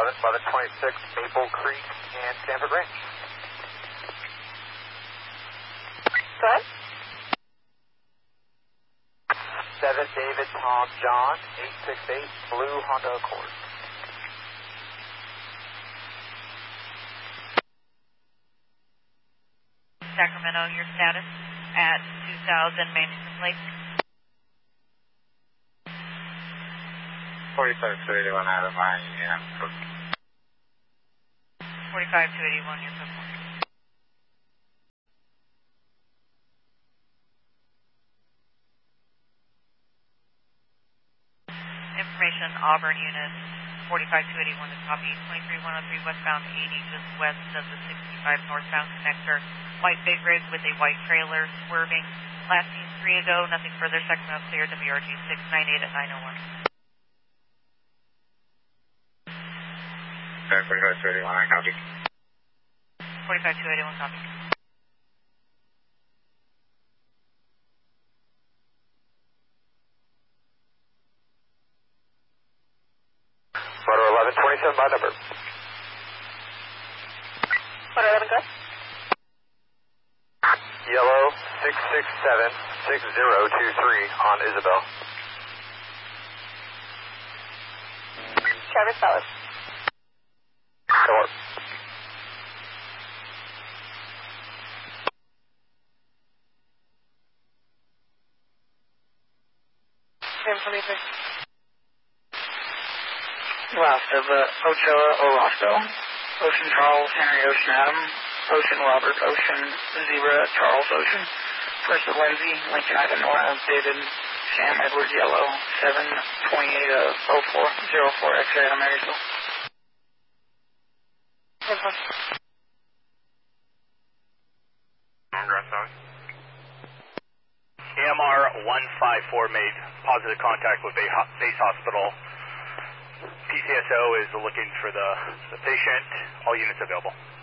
1126 Maple Creek and Stanford Ranch. Go ahead. 7 David Tom John 868 Blue Honda Accord. Sacramento, your status at 2000 Mansion Lake. 45-281 out of my 45-281, your code. Information, Auburn unit 45-281 to copy. 23103 westbound 80 just west of the 65 northbound connector. White big rig with a white trailer swerving. Last seen 3 ago, nothing further. Sacramento clear, WRG 698 at 901. 45-281, I copy. 45-281, copy. Motor 1127 by number. Motor 11, go ahead. Yellow 667-6023 on Isabel. Travis Fellas. Hello. Information. Last of Ochoa, Olafco, Ocean Charles, Henry Ocean Adam, Ocean Robert, Ocean Zebra, Charles Ocean, First of Lindsay, Lincoln Ida Nora, David, Sam Edward Yellow, 72804, X-ray on Marysville. AMR 154 made positive contact with Base Hospital. PCSO is looking for the patient. All units available.